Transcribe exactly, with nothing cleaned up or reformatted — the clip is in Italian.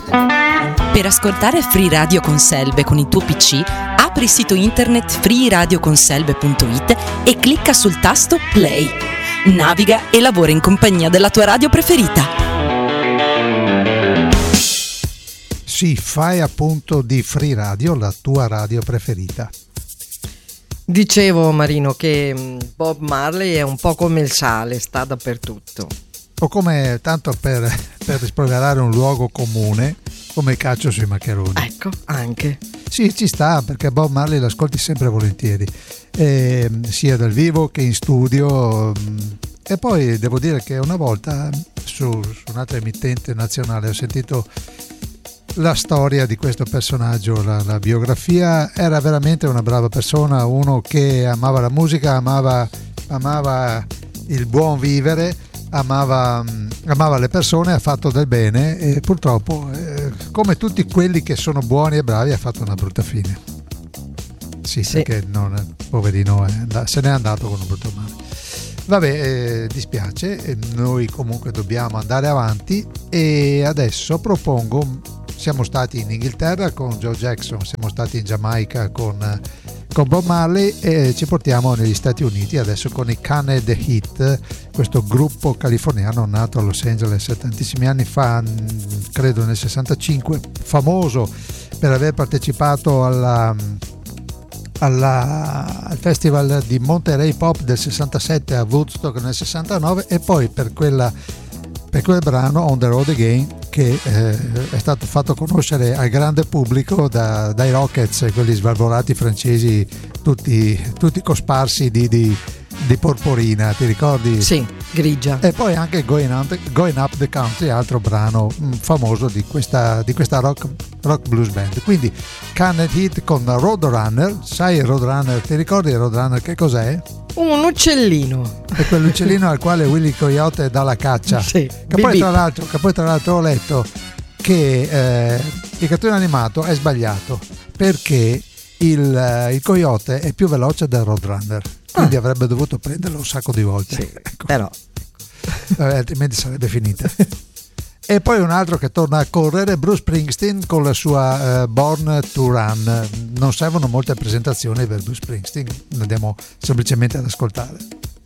Per ascoltare Free Radio con Selve con il tuo P C, apri il sito internet free radio con selve punto it e clicca sul tasto Play. Naviga e lavora in compagnia della tua radio preferita. Sì, fai appunto di Free Radio la tua radio preferita. Dicevo, Marino, che Bob Marley è un po' come il sale, sta dappertutto. O come, tanto per, per rispolverare un luogo comune, come il calcio sui maccheroni. Ecco, anche. Sì, ci sta, perché Bob Marley l'ascolti sempre volentieri, eh, sia dal vivo che in studio. E poi devo dire che una volta su, su un'altra emittente nazionale ho sentito la storia di questo personaggio, la, la biografia. Era veramente una brava persona, uno che amava la musica, amava, amava il buon vivere, amava, amava le persone, ha fatto del bene e purtroppo, eh, come tutti quelli che sono buoni e bravi, ha fatto una brutta fine. Sì, sì. Perché non, poverino, è and- se n'è andato con un brutto male. Vabbè, eh, dispiace, noi comunque dobbiamo andare avanti e adesso propongo, siamo stati in Inghilterra con Joe Jackson, siamo stati in Giamaica con, con Bob Marley e ci portiamo negli Stati Uniti adesso con i Canned Heat, questo gruppo californiano nato a Los Angeles tantissimi anni fa, credo nel sessantacinque, famoso per aver partecipato alla... Alla, al festival di Monterey Pop del sessantasette a Woodstock nel sessantanove e poi per, quella, per quel brano On the Road Again che eh, è stato fatto conoscere al grande pubblico da, dai Rockets, quelli svalvolati francesi tutti, tutti cosparsi di, di, di porporina, ti ricordi? Sì, grigia. E poi anche Going Up, Going Up the Country, altro brano mh, famoso di questa, di questa rock, rock blues band. Quindi Canned Heat con Roadrunner. Sai il Roadrunner, ti ricordi il Roadrunner che cos'è? Un uccellino. È quell'uccellino al quale Willy Coyote dà la caccia. Sì, che, poi, tra l'altro, che poi tra l'altro ho letto che eh, il cartone animato è sbagliato perché il, il coyote è più veloce del Roadrunner, quindi ah. avrebbe dovuto prenderlo un sacco di volte. Sì, ecco. Però eh, altrimenti sarebbe finita. E poi un altro che torna a correre, Bruce Springsteen con la sua uh, Born to Run. Non servono molte presentazioni per Bruce Springsteen, andiamo semplicemente ad ascoltare.